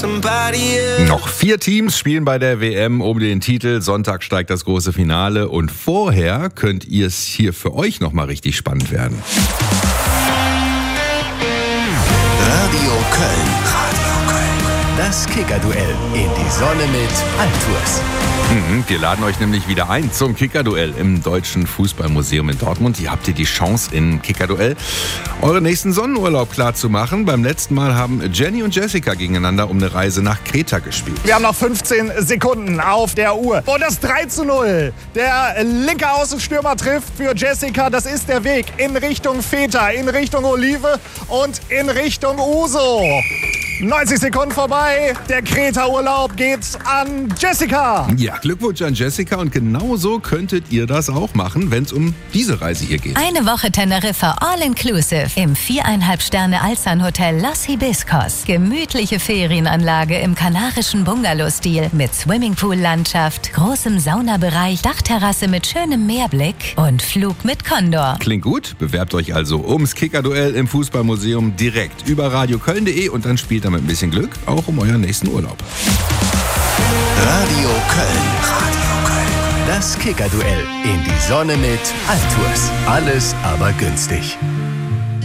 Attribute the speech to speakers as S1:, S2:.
S1: Noch 4 Teams spielen bei der WM um den Titel. Sonntag steigt das große Finale und vorher könnt ihr es hier für euch nochmal richtig spannend werden.
S2: Radio Köln. Das Kicker-Duell in die Sonne mit Altours.
S1: Wir laden euch nämlich wieder ein zum Kicker-Duell im Deutschen Fußballmuseum in Dortmund. Hier habt ihr die Chance, in Kicker-Duell euren nächsten Sonnenurlaub klar zu machen. Beim letzten Mal haben Jenny und Jessica gegeneinander um eine Reise nach Kreta gespielt.
S3: Wir haben noch 15 Sekunden auf der Uhr. Und das 3:0. Der linke Außenstürmer trifft für Jessica. Das ist der Weg in Richtung Feta, in Richtung Olive und in Richtung Uso. 90 Sekunden vorbei. Der Kreta-Urlaub geht an Jessica.
S1: Ja, Glückwunsch an Jessica. Und genauso könntet ihr das auch machen, wenn es um diese Reise hier geht.
S4: Eine Woche Teneriffa All-Inclusive im 4,5 Sterne Alzan-Hotel Los Hibiscos. Gemütliche Ferienanlage im kanarischen Bungalow-Stil mit Swimmingpool-Landschaft, großem Saunabereich, Dachterrasse mit schönem Meerblick und Flug mit Condor.
S1: Klingt gut? Bewerbt euch also ums Kicker-Duell im Fußballmuseum direkt über radioköln.de und dann spielt mit ein bisschen Glück auch um euren nächsten Urlaub.
S2: Radio Köln. Das Kicker-Duell in die Sonne mit Altours. Alles aber günstig.